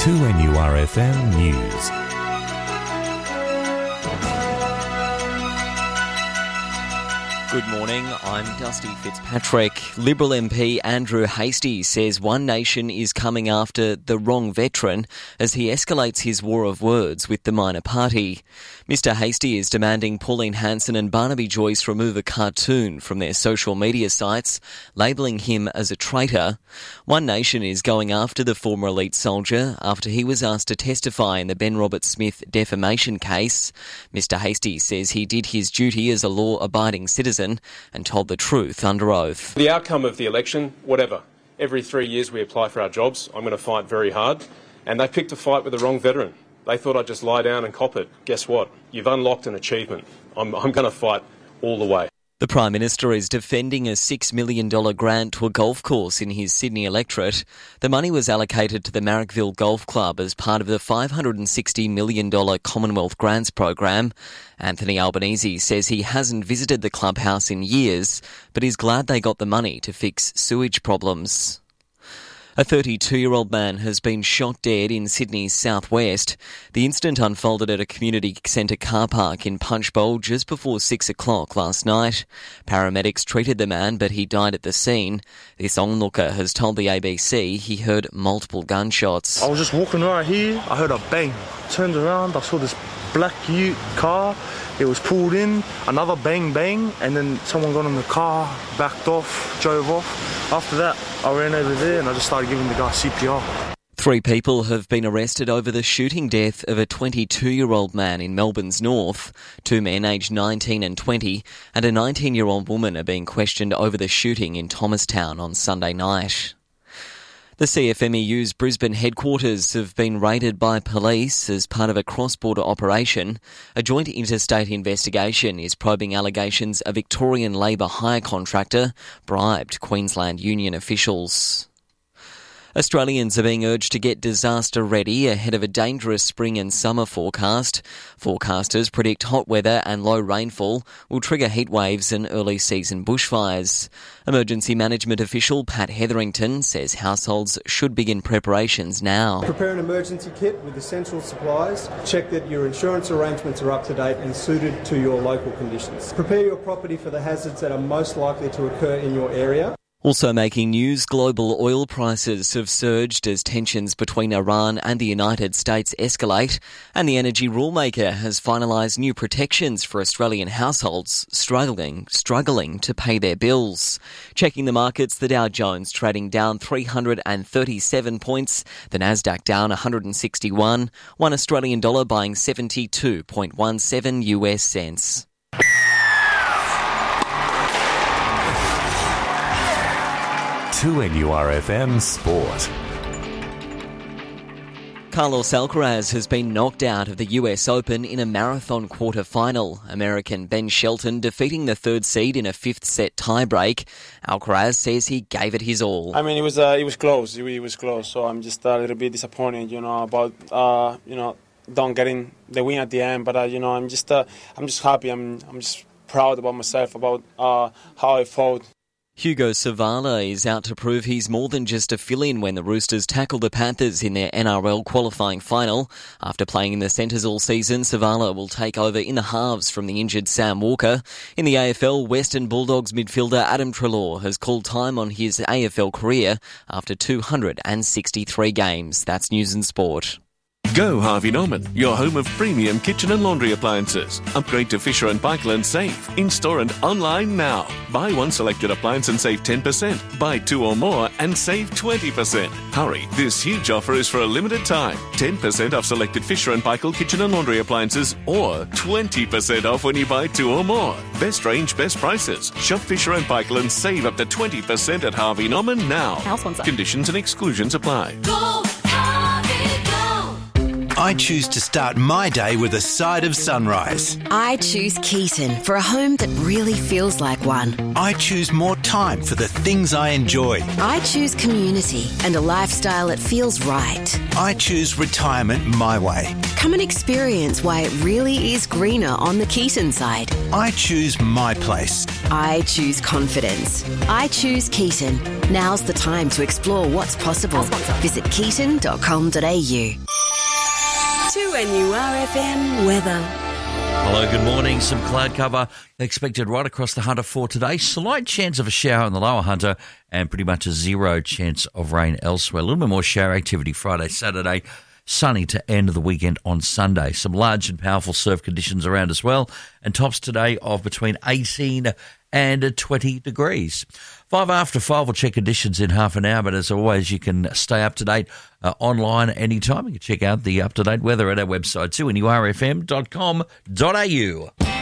2NURFM News. Good morning, I'm Dusty Fitzpatrick. Liberal MP Andrew Hastie says One Nation is coming after the wrong veteran as he escalates his war of words with the minor party. Mr Hastie is demanding Pauline Hanson and Barnaby Joyce remove a cartoon from their social media sites, labelling him as a traitor. One Nation is going after the former elite soldier after he was asked to testify in the Ben Roberts-Smith defamation case. Mr Hastie says he did his duty as a law-abiding citizen and told the truth under oath. The outcome of the election, whatever. Every 3 years we apply for our jobs. I'm going to fight very hard. And they picked a fight with the wrong veteran. They thought I'd just lie down and cop it. Guess what? You've unlocked an achievement. I'm going to fight all the way. The Prime Minister is defending a $6 million grant to a golf course in his Sydney electorate. The money was allocated to the Marrickville Golf Club as part of the $560 million Commonwealth Grants program. Anthony Albanese says he hasn't visited the clubhouse in years, but is glad they got the money to fix sewage problems. A 32-year-old man has been shot dead in Sydney's southwest. The incident unfolded at a community centre car park in Punchbowl just before 6 o'clock last night. Paramedics treated the man, but he died at the scene. This onlooker has told the ABC he heard multiple gunshots. I was just walking right here, I heard a bang. Turned around, I saw this black ute car. It was pulled in, another bang bang, and then someone got in the car, backed off, drove off. After that, I ran over there and I just started giving the guy CPR. 3 people have been arrested over the shooting death of a 22-year-old man in Melbourne's north. 2 men aged 19 and 20 and a 19-year-old woman are being questioned over the shooting in Thomastown on Sunday night. The CFMEU's Brisbane headquarters have been raided by police as part of a cross-border operation. A joint interstate investigation is probing allegations a Victorian Labor hire contractor bribed Queensland union officials. Australians are being urged to get disaster ready ahead of a dangerous spring and summer forecast. Forecasters predict hot weather and low rainfall will trigger heat waves and early season bushfires. Emergency management official Pat Hetherington says households should begin preparations now. Prepare an emergency kit with essential supplies. Check that your insurance arrangements are up to date and suited to your local conditions. Prepare your property for the hazards that are most likely to occur in your area. Also making news, global oil prices have surged as tensions between Iran and the United States escalate, and the energy rulemaker has finalised new protections for Australian households struggling to pay their bills. Checking the markets, the Dow Jones trading down 337 points, the Nasdaq down 161, $1 Australian dollar buying 72.17 US cents. NURFM Sport. Carlos Alcaraz has been knocked out of the US Open in a marathon quarter-final. American Ben Shelton defeating the third seed in a fifth-set tiebreak. Alcaraz says he gave it his all. I mean, it was close. It was close. So I'm just a little bit disappointed, about don't getting the win at the end. But I'm just happy. I'm just proud about myself about how I fought. Hugo Savala is out to prove he's more than just a fill-in when the Roosters tackle the Panthers in their NRL qualifying final. After playing in the centres all season, Savala will take over in the halves from the injured Sam Walker. In the AFL, Western Bulldogs midfielder Adam Treloar has called time on his AFL career after 263 games. That's News and Sport. Go Harvey Norman, your home of premium kitchen and laundry appliances. Upgrade to Fisher & Paykel and save. In-store and online now. Buy one selected appliance and save 10%. Buy 2 or more and save 20%. Hurry, this huge offer is for a limited time. 10% off selected Fisher & Paykel kitchen and laundry appliances or 20% off when you buy 2 or more. Best range, best prices. Shop Fisher & Paykel and save up to 20% at Harvey Norman now. Conditions and exclusions apply. Go, Harvey, go. I choose to start my day with a side of sunrise. I choose Keaton for a home that really feels like one. I choose more time for the things I enjoy. I choose community and a lifestyle that feels right. I choose retirement my way. Come and experience why it really is greener on the Keaton side. I choose my place. I choose confidence. I choose Keaton. Now's the time to explore what's possible. Visit keaton.com.au. 2NURFM weather. Hello, good morning. Some cloud cover expected right across the Hunter for today. Slight chance of a shower in the lower Hunter and pretty much a zero chance of rain elsewhere. A little bit more shower activity Friday, Saturday. Sunny to end of the weekend on Sunday. Some large and powerful surf conditions around as well. And tops today of between 18 and 20 degrees. 5 after 5, we'll check conditions in half an hour. But as always, you can stay up to date online anytime. You can check out the up-to-date weather at our website too, NURFM.com.au.